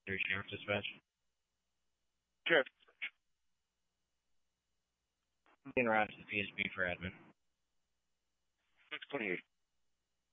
Sheriff Dispatch. Sheriff. In route to the PSB for admin. 628.